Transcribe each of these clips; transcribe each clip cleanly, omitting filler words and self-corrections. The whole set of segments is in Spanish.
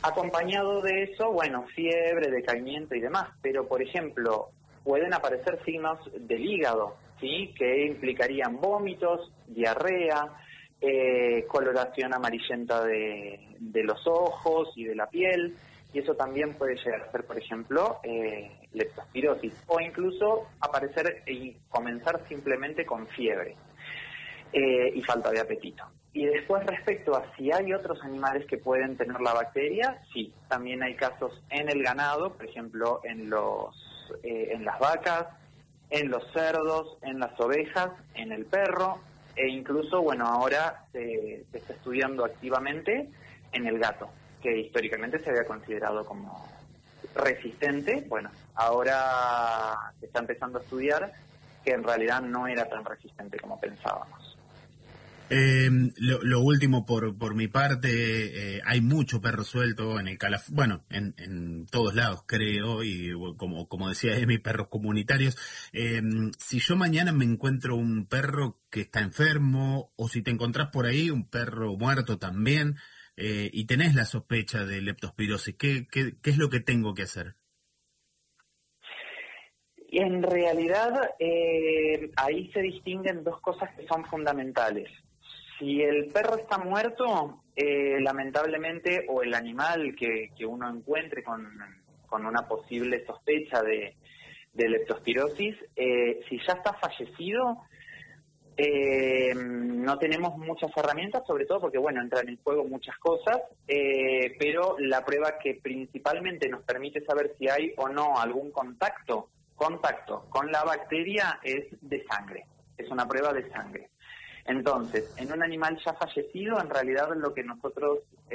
Acompañado de eso, bueno, fiebre, decaimiento y demás, pero por ejemplo, pueden aparecer signos del hígado, ¿sí? Que implicarían vómitos, diarrea, coloración amarillenta de los ojos y de la piel, y eso también puede llegar a ser, por ejemplo, leptospirosis, o incluso aparecer y comenzar simplemente con fiebre y falta de apetito. Y después, respecto a si hay otros animales que pueden tener la bacteria, sí, también hay casos en el ganado, por ejemplo, en las vacas, en los cerdos, en las ovejas, en el perro, e incluso, bueno, ahora se está estudiando activamente en el gato, que históricamente se había considerado como resistente. Bueno, ahora se está empezando a estudiar que en realidad no era tan resistente como pensábamos. Lo último por mi parte, hay mucho perro suelto en el bueno, en todos lados creo, y como decía Emi, perros comunitarios. Si yo mañana me encuentro un perro que está enfermo, o si te encontrás por ahí un perro muerto también, y tenés la sospecha de leptospirosis, ¿qué es lo que tengo que hacer? Y en realidad ahí se distinguen dos cosas que son fundamentales. Si el perro está muerto, lamentablemente, o el animal que uno encuentre con una posible sospecha de leptospirosis, si ya está fallecido, no tenemos muchas herramientas, sobre todo porque, bueno, entran en juego muchas cosas, pero la prueba que principalmente nos permite saber si hay o no algún contacto con la bacteria es de sangre, es una prueba de sangre. Entonces, en un animal ya fallecido, en realidad lo que nosotros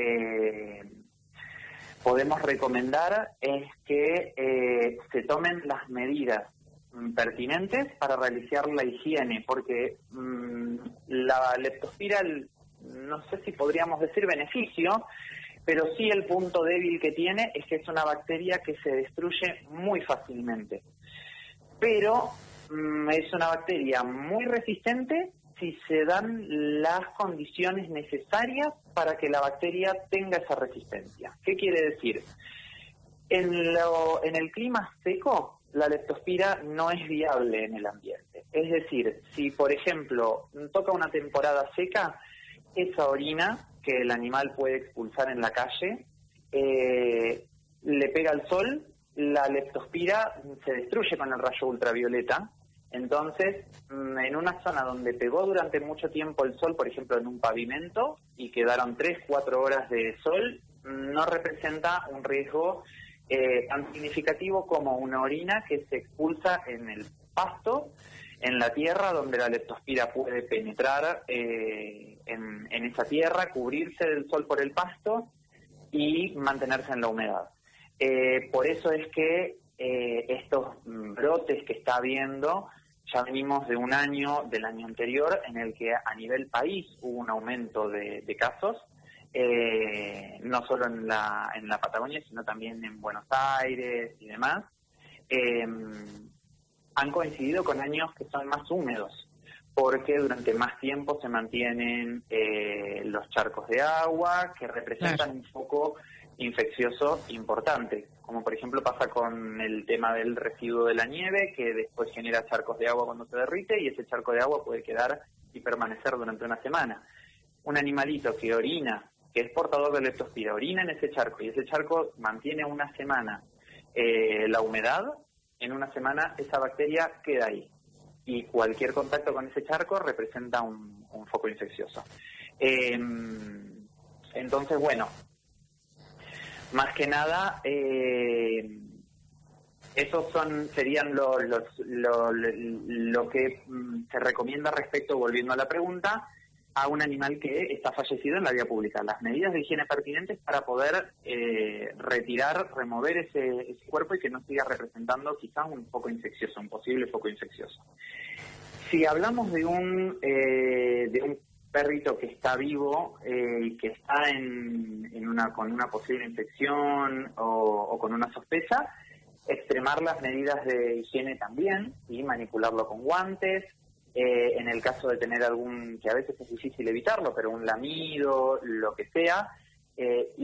podemos recomendar es que se tomen las medidas pertinentes para realizar la higiene, porque la leptospira, no sé si podríamos decir beneficio, pero sí el punto débil que tiene es que es una bacteria que se destruye muy fácilmente. Pero es una bacteria muy resistente si se dan las condiciones necesarias para que la bacteria tenga esa resistencia. ¿Qué quiere decir? En el clima seco, la leptospira no es viable en el ambiente. Es decir, si por ejemplo toca una temporada seca, esa orina que el animal puede expulsar en la calle, le pega al sol, la leptospira se destruye con el rayo ultravioleta. Entonces, en una zona donde pegó durante mucho tiempo el sol, por ejemplo en un pavimento, y quedaron 3-4 horas de sol, no representa un riesgo tan significativo como una orina que se expulsa en el pasto, en la tierra, donde la leptospira puede penetrar en esa tierra, cubrirse del sol por el pasto y mantenerse en la humedad. Por eso es que estos brotes que está habiendo, ya venimos de un año, del año anterior, en el que a nivel país hubo un aumento de casos, no solo en la Patagonia, sino también en Buenos Aires y demás. Han coincidido con años que son más húmedos, porque durante más tiempo se mantienen los charcos de agua, que representan un foco infeccioso importante, como por ejemplo pasa con el tema del residuo de la nieve, que después genera charcos de agua cuando se derrite, y ese charco de agua puede quedar y permanecer durante una semana. Un animalito que orina, que es portador de leptospira, orina en ese charco, y ese charco mantiene una semana la humedad, en una semana esa bacteria queda ahí, y cualquier contacto con ese charco representa un foco infeccioso. Entonces, bueno, más que nada, esos serían lo que se recomienda respecto, volviendo a la pregunta, a un animal que está fallecido en la vía pública. Las medidas de higiene pertinentes para poder remover ese cuerpo y que no siga representando quizás un foco infeccioso, un posible foco infeccioso. Si hablamos de un perrito que está vivo y que está con una posible infección o con una sospecha, extremar las medidas de higiene también y manipularlo con guantes. En el caso de tener que a veces es difícil evitarlo, pero un lamido, lo que sea,